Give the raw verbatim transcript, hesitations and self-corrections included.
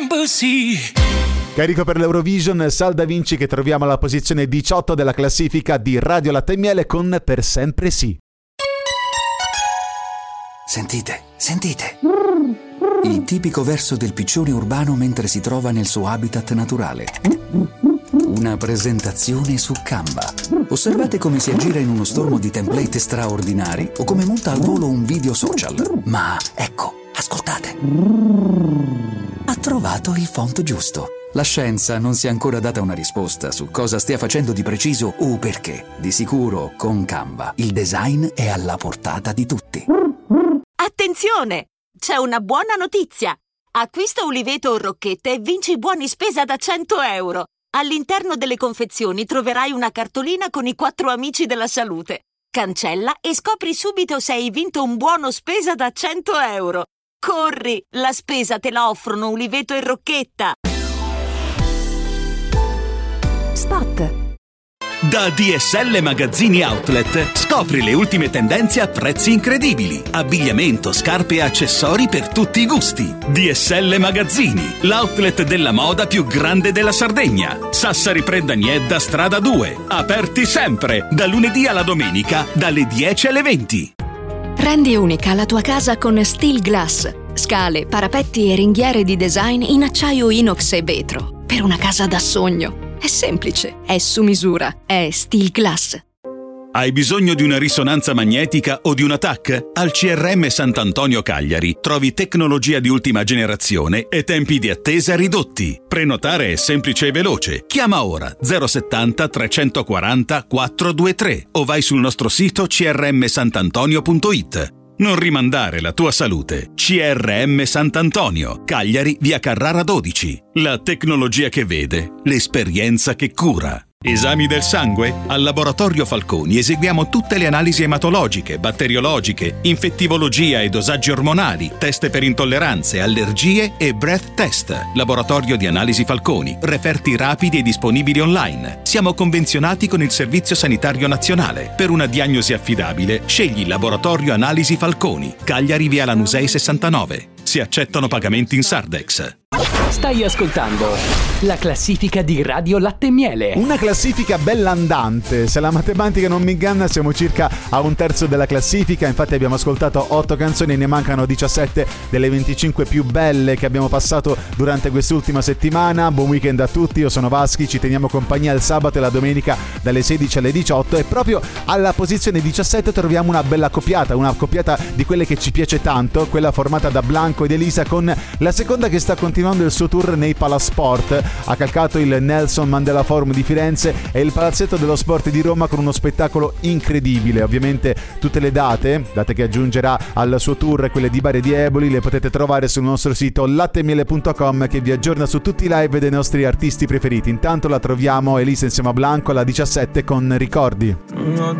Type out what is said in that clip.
remember, sì. Carico per l'Eurovision, Sal Da Vinci che troviamo alla posizione diciotto della classifica di Radio Latte e Miele con Per sempre sì. Sentite, sentite. Il tipico verso del piccione urbano mentre si trova nel suo habitat naturale. Una presentazione su Canva. Osservate come si aggira in uno stormo di template straordinari o come monta al volo un video social. Ma ecco, ascoltate. Ha trovato il font giusto. La scienza non si è ancora data una risposta su cosa stia facendo di preciso o perché. Di sicuro, con Canva, il design è alla portata di tutti. Attenzione! C'è una buona notizia! Acquista uliveto o rocchette e vinci buoni spesa da cento euro. All'interno delle confezioni troverai una cartolina con i quattro amici della salute. Cancella e scopri subito se hai vinto un buono spesa da cento euro. Corri! La spesa te la offrono uliveto e rocchetta. Spot. Da D S L Magazzini Outlet scopri le ultime tendenze a prezzi incredibili. Abbigliamento, scarpe e accessori per tutti i gusti. D S L Magazzini, l'outlet della moda più grande della Sardegna. Sassari Preddaniedda, strada due. Aperti sempre, da lunedì alla domenica, dalle dieci alle venti. Rendi unica la tua casa con Steel Glass. Scale, parapetti e ringhiere di design in acciaio inox e vetro. Per una casa da sogno. È semplice, è su misura, è Steel Glass. Hai bisogno di una risonanza magnetica o di una T A C? Al C R M Sant'Antonio Cagliari trovi tecnologia di ultima generazione e tempi di attesa ridotti. Prenotare è semplice e veloce. Chiama ora zero settanta trecentoquaranta quattrocentoventitré o vai sul nostro sito c r m santantonio punto i t. Non rimandare la tua salute. C R M Sant'Antonio, Cagliari, via Carrara dodici. La tecnologia che vede, l'esperienza che cura. Esami del sangue? Al Laboratorio Falconi eseguiamo tutte le analisi ematologiche, batteriologiche, infettivologia e dosaggi ormonali, test per intolleranze, allergie e breath test. Laboratorio di Analisi Falconi, referti rapidi e disponibili online. Siamo convenzionati con il Servizio Sanitario Nazionale. Per una diagnosi affidabile, scegli Laboratorio Analisi Falconi, Cagliari via Lanusei sessantanove. Si accettano pagamenti in Sardex. Stai ascoltando la classifica di Radio Latte e Miele. Una classifica bella andante. Se la matematica non mi inganna, siamo circa a un terzo della classifica. Infatti abbiamo ascoltato otto canzoni e ne mancano diciassette delle venticinque più belle che abbiamo passato durante quest'ultima settimana. Buon weekend a tutti, io sono Vaschi, ci teniamo compagnia il sabato e la domenica dalle sedici alle diciotto. E proprio alla posizione diciassette troviamo una bella accoppiata, una accoppiata di quelle che ci piace tanto, quella formata da Blanco ed Elisa, con la seconda che sta continuando il suo tour nei Palasport. Ha calcato il Nelson Mandela Forum di Firenze e il Palazzetto dello Sport di Roma con uno spettacolo incredibile. Ovviamente tutte le date, date che aggiungerà al suo tour, quelle di Bari e di Eboli, le potete trovare sul nostro sito lattemiele punto com, che vi aggiorna su tutti i live dei nostri artisti preferiti. Intanto la troviamo Elisa insieme a Blanco alla diciassette con Ricordi.